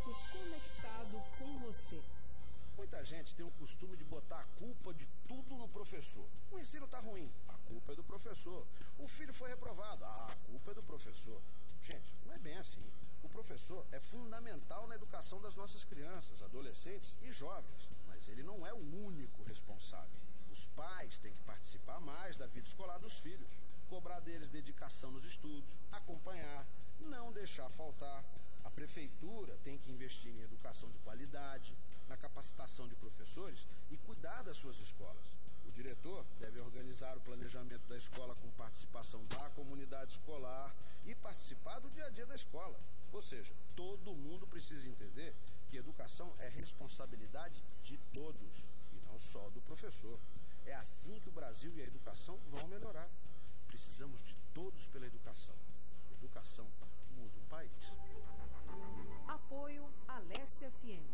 sempre conectado com você. Muita gente tem o costume de botar a culpa de tudo no professor. O ensino tá ruim, a culpa é do professor. O filho foi reprovado, a culpa é do professor. Gente, não é bem assim. O professor é fundamental na educação das nossas crianças, adolescentes e jovens, mas ele não é o único responsável. Os pais têm que participar mais da vida escolar dos filhos, cobrar deles dedicação nos estudos, acompanhar, não deixar faltar. A prefeitura tem que investir em educação de qualidade, na capacitação de professores e cuidar das suas escolas. O diretor deve organizar o planejamento da escola com participação da comunidade escolar e participar do dia a dia da escola. Ou seja, todo mundo precisa entender que educação é responsabilidade de todos e não só do professor. É assim que o Brasil e a educação vão melhorar. Precisamos de todos pela educação. Educação muda um país. Apoio Alessia FM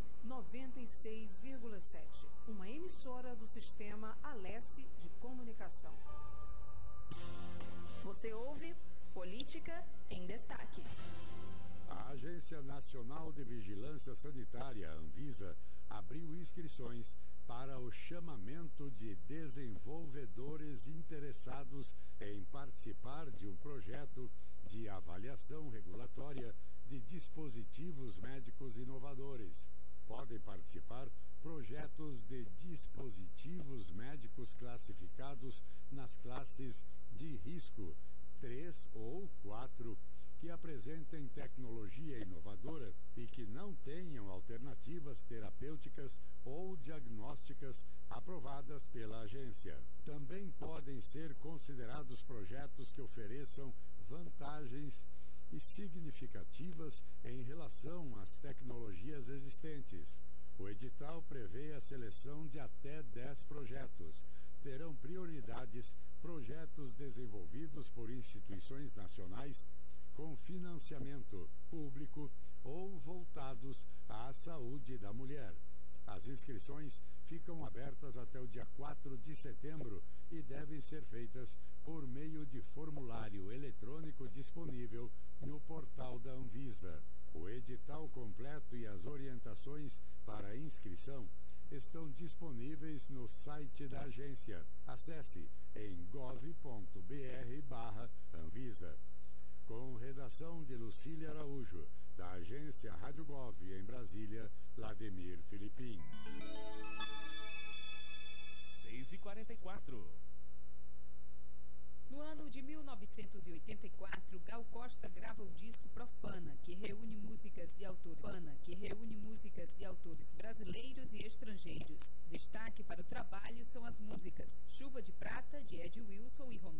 96,7, uma emissora do sistema Alessi de comunicação. Você ouve Política em Destaque. A Agência Nacional de Vigilância Sanitária, Anvisa, abriu inscrições para o chamamento de desenvolvedores interessados em participar de um projeto de avaliação regulatória de dispositivos médicos inovadores. Podem participar projetos de dispositivos médicos classificados nas classes de risco 3 ou 4, que apresentem tecnologia inovadora e que não tenham alternativas terapêuticas ou diagnósticas aprovadas pela agência. Também podem ser considerados projetos que ofereçam vantagens e significativas em relação às tecnologias existentes. O edital prevê a seleção de até 10 projetos. Terão prioridades projetos desenvolvidos por instituições nacionais com financiamento público ou voltados à saúde da mulher. As inscrições ficam abertas até o dia 4 de setembro e devem ser feitas por meio de formulário eletrônico disponível no portal da Anvisa. O edital completo e as orientações para a inscrição estão disponíveis no site da agência. Acesse em gov.br/Anvisa. Com redação de Lucília Araújo, da agência Rádio Gov em Brasília, Vladimir Filipim. 6h44. No ano de 1984, Gal Costa grava o disco Profana, que reúne músicas de autores brasileiros e estrangeiros. Destaque para o trabalho são as músicas Chuva de Prata, de Ed Wilson e Ron